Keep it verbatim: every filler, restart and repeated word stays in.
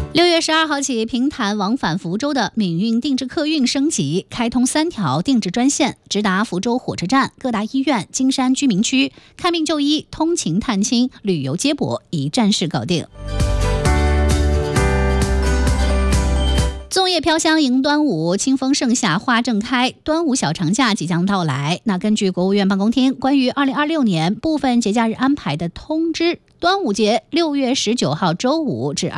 六月十二号起，平潭往返福州的闽运定制客运升级，开通三条定制专线，直达福州火车站、各大医院、金山居民区，看病就医、通勤探亲、旅游接驳一站式搞定。粽叶飘香迎端午，清风盛夏花正开，端午小长假即将到来。那根据国务院办公厅关于二零二六年部分节假日安排的通知，端午节六月十九号周五至